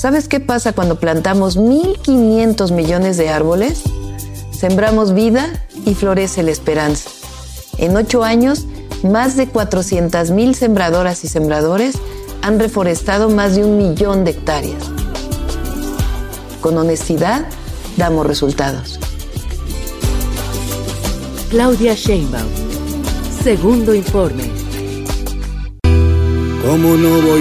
¿Sabes qué pasa cuando plantamos 1.500 millones de árboles? Sembramos vida y florece la esperanza. En 8 años, más de 400,000 sembradoras y sembradores han reforestado más de 1 millón de hectáreas. Con honestidad, damos resultados. Claudia Sheinbaum. Segundo informe. ¿Cómo no voy